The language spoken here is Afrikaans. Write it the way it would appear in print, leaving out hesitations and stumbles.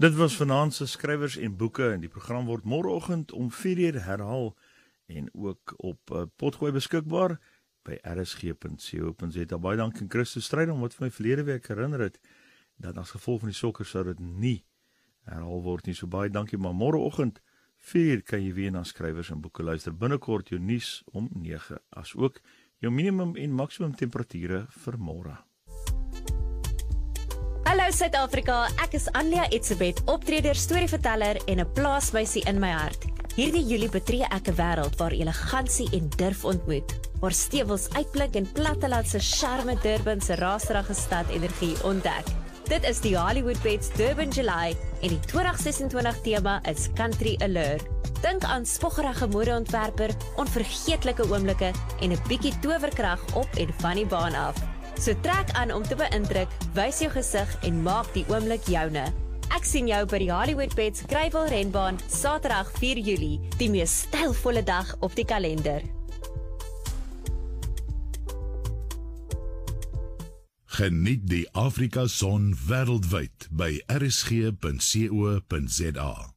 Dit was vanaand se skrywers en boeke en die program word môreoggend om 4:00 herhaal en ook op potgooi beskikbaar by rsg.co.za. Baie dankie aan Christus Strydom wat vir my verlede week herinner het dat as gevolg van die sokker sou dit nie herhaal word nie. So baie dankie, maar môreoggend 4:00 kan jy weer na skrywers en boeke luister. Binnekort jou nuus om 9:00, as ook jou minimum en maksimum temperature vir môre. Hallo Suid-Afrika, ek is Anlia Etzebeth, optreder, storieverteller en 'n plaasmeisie in my hart. Hierdie Julie betree ek 'n wêreld waar elegansie en durf ontmoet, waar stewels uitblink en plattelandse charme Durban se raserige stad energie ontdek. Dit is die Hollywood Bets Durban July en die 2026 tema is Country Allure. Dink aan spoggerige modeontwerper, onvergeetlike oomblikke en 'n bietjie towerkrag op en van die baan af. So trek aan om te beïndruk, wys jou gesig en maak die oomblik joune. Ek sien jou by die Hollywood Bets Greyville renbaan Saterdag 4 Julie, die mees stylvolle dag op die kalender. Geniet die Afrika Son wêreldwyd by rsg.co.za.